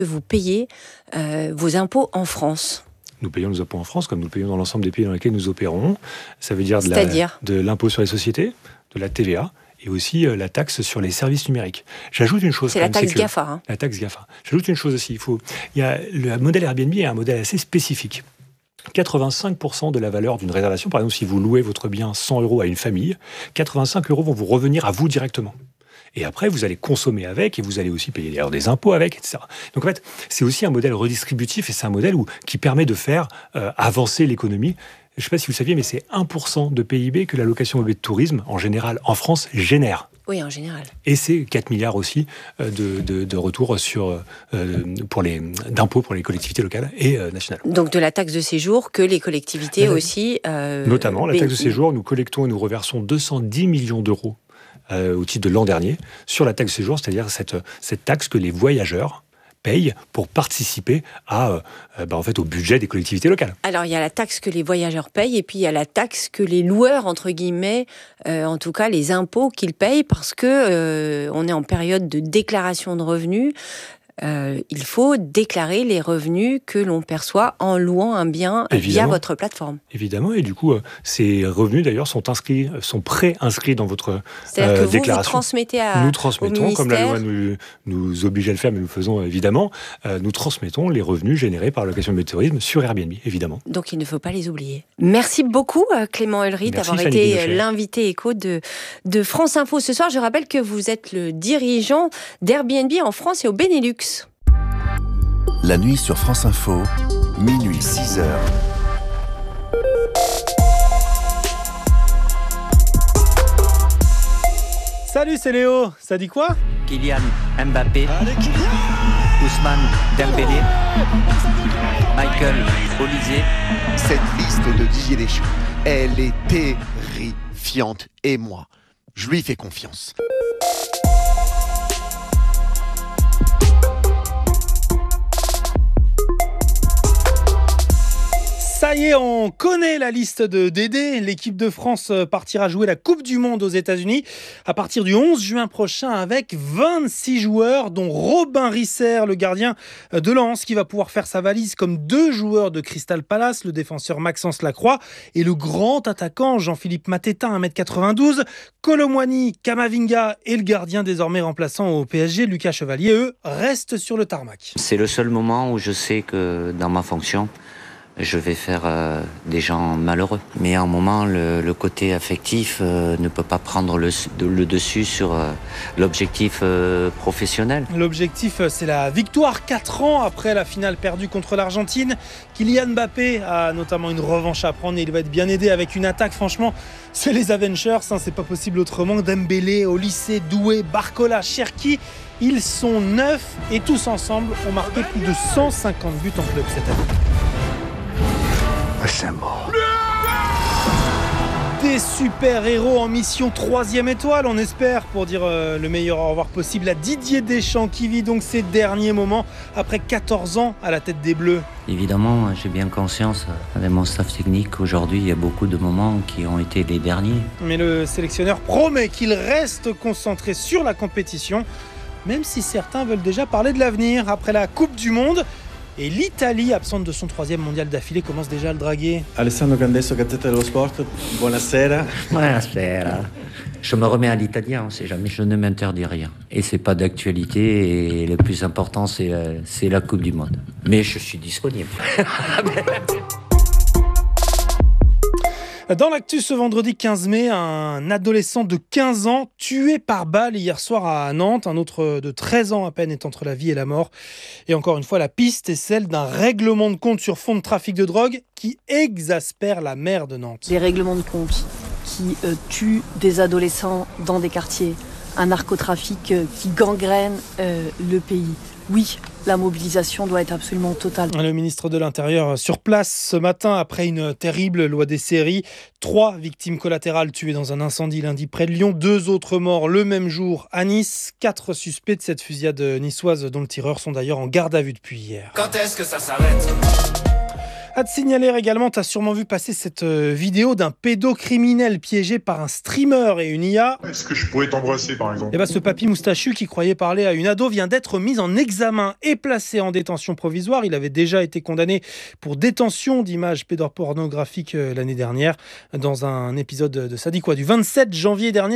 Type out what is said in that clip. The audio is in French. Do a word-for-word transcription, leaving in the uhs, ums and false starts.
Vous payez euh, vos impôts en France. Nous payons nos impôts en France comme nous le payons dans l'ensemble des pays dans lesquels nous opérons. Ça veut dire de, la, C'est-à-dire de l'impôt sur les sociétés, de la T V A et aussi euh, la taxe sur les services numériques. J'ajoute une chose. C'est la même, taxe c'est que, GAFA. Hein. La taxe GAFA. J'ajoute une chose aussi. Il faut, il y a, le modèle Airbnb est un modèle assez spécifique. quatre-vingt-cinq pour cent de la valeur d'une réservation, par exemple, si vous louez votre bien cent euros à une famille, quatre-vingt-cinq euros vont vous revenir à vous directement. Et après, vous allez consommer avec et vous allez aussi payer d'ailleurs des impôts avec, et cetera. Donc en fait, c'est aussi un modèle redistributif et c'est un modèle où, qui permet de faire euh, avancer l'économie. Je ne sais pas si vous saviez, mais c'est un pour cent de P I B que la location meublée de tourisme, en général, en France, génère. Oui, en général. Et c'est quatre milliards aussi de, de, de retours sur, euh, pour les, d'impôts pour les collectivités locales et euh, nationales. Donc de la taxe de séjour que les collectivités euh, aussi... Euh, notamment, la taxe de séjour, nous collectons et nous reversons deux cent dix millions d'euros euh, au titre de l'an dernier sur la taxe de séjour, c'est-à-dire cette, cette taxe que les voyageurs payent pour participer à, euh, bah en fait, au budget des collectivités locales. Alors, il y a la taxe que les voyageurs payent et puis il y a la taxe que les loueurs, entre guillemets, euh, en tout cas les impôts qu'ils payent parce que euh, on est en période de déclaration de revenus. Euh, il faut déclarer les revenus que l'on perçoit en louant un bien Évidemment. via votre plateforme. Évidemment, et du coup, euh, ces revenus d'ailleurs sont inscrits, sont pré-inscrits dans votre C'est-à-dire euh, que vous, déclaration. vous transmettez à Nous transmettons, au comme la ministère. loi nous, nous oblige à le faire, mais nous le faisons évidemment, euh, nous transmettons les revenus générés par la location de tourisme sur Airbnb, évidemment. Donc il ne faut pas les oublier. Merci beaucoup Clément Ulrich d'avoir Fanny été Pinochet. l'invité écho de, de France Info ce soir. Je rappelle que vous êtes le dirigeant d'Airbnb en France et au Benelux. La nuit sur France Info, minuit six heures. Salut, c'est Léo. Ça dit quoi? Kylian Mbappé, Ousmane Dembélé, Michael Olise. Cette liste de Didier Deschamps, elle est terrifiante. Et moi, je lui fais confiance. Ça y est, on connaît la liste de Dédé. L'équipe de France partira jouer la Coupe du Monde aux États-Unis à partir du onze juin prochain avec vingt-six joueurs, dont Robin Risser, le gardien de Lens, qui va pouvoir faire sa valise comme deux joueurs de Crystal Palace, le défenseur Maxence Lacroix et le grand attaquant Jean-Philippe Mateta, un mètre quatre-vingt-douze. Kolo Muani, Kamavinga et le gardien désormais remplaçant au P S G, Lucas Chevalier, eux, restent sur le tarmac. C'est le seul moment où je sais que dans ma fonction, je vais faire euh, des gens malheureux. Mais à un moment, le, le côté affectif euh, ne peut pas prendre le, le dessus sur euh, l'objectif euh, professionnel. L'objectif, c'est la victoire quatre ans après la finale perdue contre l'Argentine. Kylian Mbappé a notamment une revanche à prendre et il va être bien aidé avec une attaque. Franchement, c'est les Avengers, hein, c'est pas possible autrement. Dembélé, Olise, Doué, Barcola, Cherki, ils sont neuf et tous ensemble ont marqué plus de cent cinquante buts en club cette année. Des super-héros en mission troisième étoile, on espère, pour dire euh, le meilleur au revoir possible à Didier Deschamps qui vit donc ses derniers moments après quatorze ans à la tête des Bleus. Évidemment, j'ai bien conscience, avec mon staff technique, qu'aujourd'hui, il y a beaucoup de moments qui ont été les derniers. Mais le sélectionneur promet qu'il reste concentré sur la compétition, même si certains veulent déjà parler de l'avenir après la Coupe du Monde. Et l'Italie, absente de son troisième mondial d'affilée, commence déjà à le draguer. Alessandro Candesso, Gazzetta dello Sport, buonasera. Buonasera. Je me remets à l'italien, on sait jamais. Je ne m'interdis rien. Et c'est pas d'actualité, et le plus important, c'est la, c'est la Coupe du Monde. Mais je suis disponible. Dans l'actu ce vendredi quinze mai, un adolescent de quinze ans tué par balle hier soir à Nantes. Un autre de treize ans à peine est entre la vie et la mort. Et encore une fois, la piste est celle d'un règlement de compte sur fond de trafic de drogue qui exaspère la maire de Nantes. Des règlements de compte qui euh, tuent des adolescents dans des quartiers. Un narcotrafic euh, qui gangrène euh, le pays. Oui, la mobilisation doit être absolument totale. Le ministre de l'Intérieur sur place ce matin après une terrible loi des séries. Trois victimes collatérales tuées dans un incendie lundi près de Lyon. Deux autres morts le même jour à Nice. Quatre suspects de cette fusillade niçoise dont le tireur sont d'ailleurs en garde à vue depuis hier. Quand est-ce que ça s'arrête ? À te signaler également, tu as sûrement vu passer cette vidéo d'un pédocriminel piégé par un streamer et une I A. Est-ce que je pourrais t'embrasser par exemple ? Et bah, ce papy moustachu qui croyait parler à une ado vient d'être mis en examen et placé en détention provisoire. Il avait déjà été condamné pour détention d'images pédopornographiques l'année dernière dans un épisode de Ça dit quoi du vingt-sept janvier dernier.